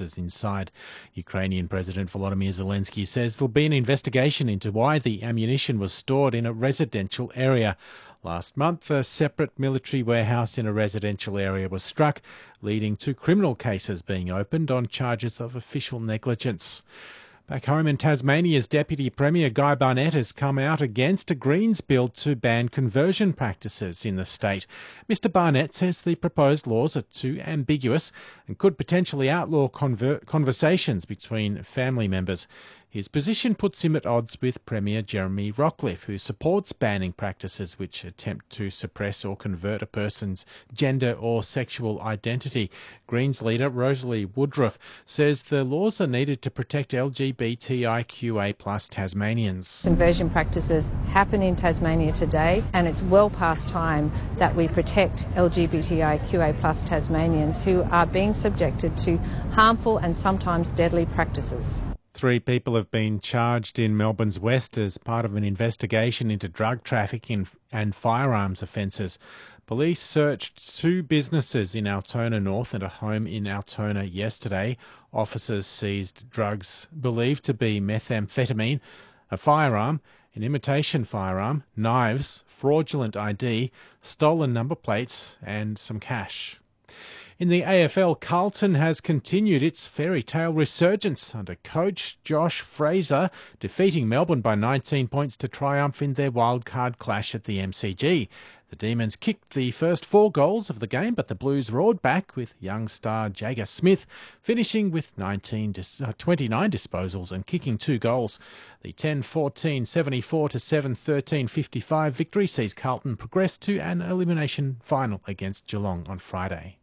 forces inside. Ukrainian President Volodymyr Zelensky says there'll be an investigation into why the ammunition was stored in a residential area. Last month, a separate military warehouse in a residential area was struck, leading to criminal cases being opened on charges of official negligence. Back home in Tasmania's Deputy Premier Guy Barnett has come out against a Greens bill to ban conversion practices in the state. Mr Barnett says the proposed laws are too ambiguous and could potentially outlaw conversations between family members. His position puts him at odds with Premier Jeremy Rockliff, who supports banning practices which attempt to suppress or convert a person's gender or sexual identity. Greens leader Rosalie Woodruff says the laws are needed to protect LGBTIQA+ Tasmanians. Conversion practices happen in Tasmania today, and it's well past time that we protect LGBTIQA+ Tasmanians who are being subjected to harmful and sometimes deadly practices. 3 people have been charged in Melbourne's West as part of an investigation into drug trafficking and firearms offences. Police searched 2 businesses in Altona North and a home in Altona yesterday. Officers seized drugs believed to be methamphetamine, a firearm, an imitation firearm, knives, fraudulent ID, stolen number plates and some cash. In the AFL, Carlton has continued its fairy tale resurgence under coach Josh Fraser, defeating Melbourne by 19 points to triumph in their wildcard clash at the MCG. The Demons kicked the first 4 goals of the game, but the Blues roared back with young star Jagger Smith finishing with 29 disposals and kicking 2 goals. The 10-14, 74-7, 13-55 victory sees Carlton progress to an elimination final against Geelong on Friday.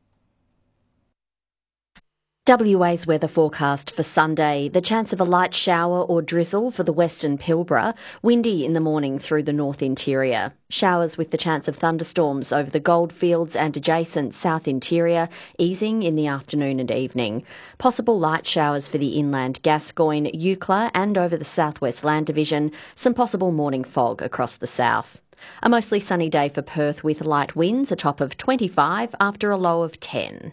WA's weather forecast for Sunday. The chance of a light shower or drizzle for the Western Pilbara. Windy in the morning through the north interior. Showers with the chance of thunderstorms over the Goldfields and adjacent south interior, easing in the afternoon and evening. Possible light showers for the inland Gascoyne, Eucla and over the southwest land division. Some possible morning fog across the south. A mostly sunny day for Perth with light winds, a top of 25 after a low of 10.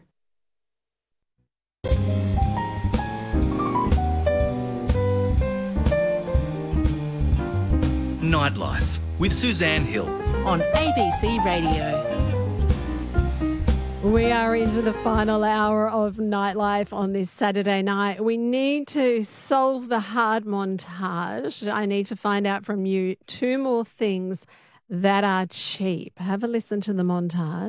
Nightlife with Suzanne Hill on ABC Radio. We are into the final hour of Nightlife on this Saturday night. We need to solve the hard montage. I need to find out from you 2 more things that are cheap. Have a listen to the montage.